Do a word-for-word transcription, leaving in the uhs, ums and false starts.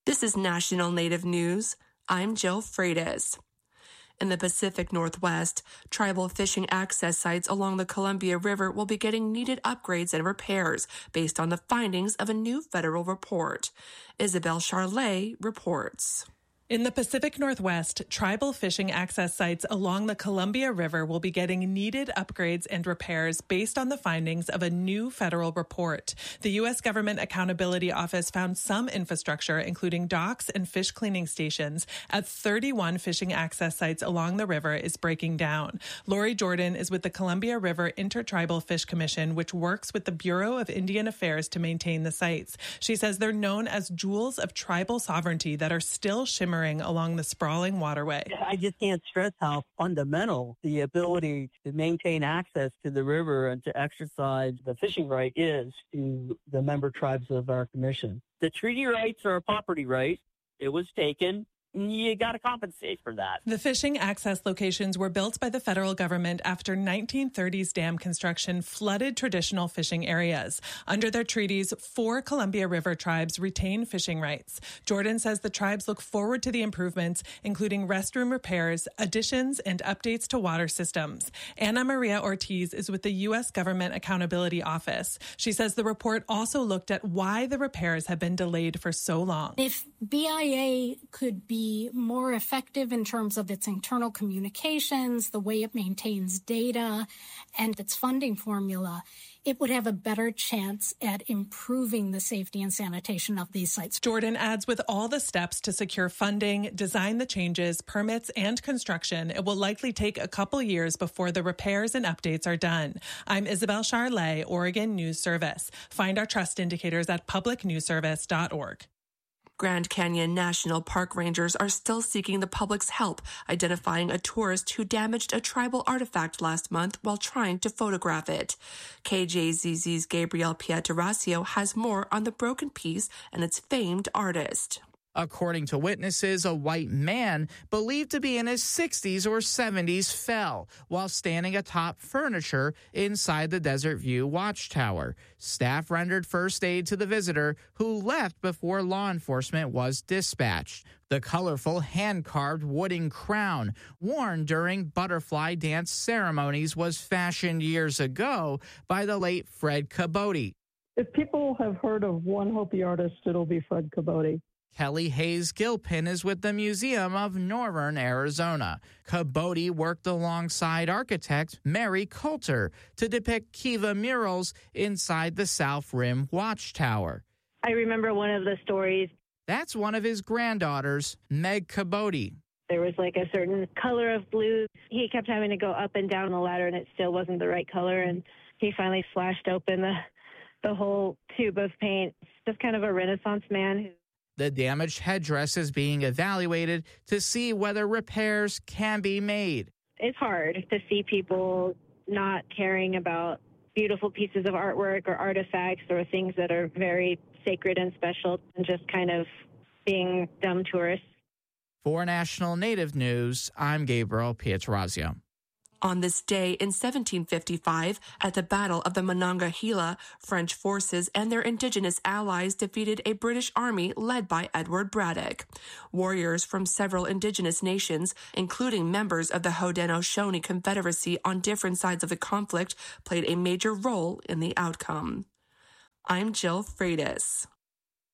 This is National Native News. I'm Jill Freitas. In the Pacific Northwest, tribal fishing access sites along the Columbia River will be getting needed upgrades and repairs based on the findings of a new federal report. Isabel Charlet reports. In the Pacific Northwest, tribal fishing access sites along the Columbia River will be getting needed upgrades and repairs based on the findings of a new federal report. The U S Government Accountability Office found some infrastructure, including docks and fish cleaning stations, at thirty-one fishing access sites along the river is breaking down. Lori Jordan is with the Columbia River Intertribal Fish Commission, which works with the Bureau of Indian Affairs to maintain the sites. She says they're known as jewels of tribal sovereignty that are still shimmering along the sprawling waterway. I just can't stress how fundamental the ability to maintain access to the river and to exercise the fishing right is to the member tribes of our commission. The treaty rights are a property right. It was taken. You got to compensate for that. The fishing access locations were built by the federal government after nineteen thirties dam construction flooded traditional fishing areas. Under their treaties, four Columbia River tribes retain fishing rights. Jordan says the tribes look forward to the improvements, including restroom repairs, additions, and updates to water systems. Ana Maria Ortiz is with the U S Government Accountability Office. She says the report also looked at why the repairs have been delayed for so long. If B I A could be more effective in terms of its internal communications, the way it maintains data, and its funding formula, it would have a better chance at improving the safety and sanitation of these sites. Jordan adds, with all the steps to secure funding, design the changes, permits, and construction, it will likely take a couple years before the repairs and updates are done. I'm Isabel Charlet, Oregon News Service. Find our trust indicators at public news service dot org. Grand Canyon National Park rangers are still seeking the public's help identifying a tourist who damaged a tribal artifact last month while trying to photograph it. K J Z Z's Gabriel Pietrasio has more on the broken piece and its famed artist. According to witnesses, a white man believed to be in his sixties or seventies fell while standing atop furniture inside the Desert View Watchtower. Staff rendered first aid to the visitor, who left before law enforcement was dispatched. The colorful hand-carved wooden crown worn during butterfly dance ceremonies was fashioned years ago by the late Fred Cabote. If people have heard of one Hopi artist, it'll be Fred Cabote. Kelly Hayes Gilpin is with the Museum of Northern Arizona. Cabote worked alongside architect Mary Coulter to depict Kiva murals inside the South Rim Watchtower. I remember one of the stories. That's one of his granddaughters, Meg Cabote. There was like a certain color of blue. He kept having to go up and down the ladder, and it still wasn't the right color, and he finally slashed open the, the whole tube of paint. Just kind of a Renaissance man who The damaged headdress is being evaluated to see whether repairs can be made. It's hard to see people not caring about beautiful pieces of artwork or artifacts or things that are very sacred and special and just kind of being dumb tourists. For National Native News, I'm Gabriel Pietrasio. On this day in seventeen fifty-five, at the Battle of the Monongahela, French forces and their indigenous allies defeated a British army led by Edward Braddock. Warriors from several indigenous nations, including members of the Haudenosaunee Confederacy on different sides of the conflict, played a major role in the outcome. I'm Jill Freitas.